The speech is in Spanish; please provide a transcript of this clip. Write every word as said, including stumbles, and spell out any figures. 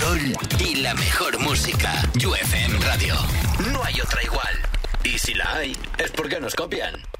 sol y la mejor música. U F M Radio. No hay otra igual. Y si la hay, es porque nos copian.